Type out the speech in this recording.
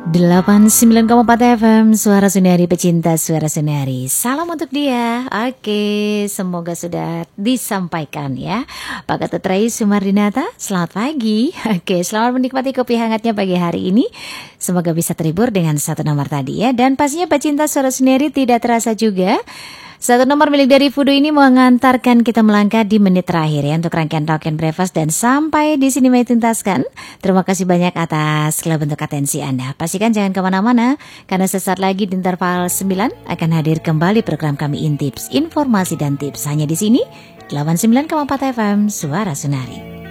89,4 FM Suara Sunari, pecinta Suara Sunari. Salam untuk dia. Oke, semoga sudah disampaikan ya Pak Ketutrai Sumardinata, selamat pagi. Oke, selamat menikmati kopi hangatnya pagi hari ini. Semoga bisa terhibur dengan satu nomor tadi ya. Dan pastinya pecinta Suara Sunari, tidak terasa juga satu nomor milik dari Fudu ini mengantarkan kita melangkah di menit terakhir ya untuk rangkaian Talk and Breakfast, dan sampai di sini saya tuntaskan. Terima kasih banyak atas segala bentuk atensi Anda. Pastikan jangan kemana-mana, karena sesaat lagi di interval 9 akan hadir kembali program kami Intips, informasi dan tips hanya di sini 89,4 FM Suara Sunari.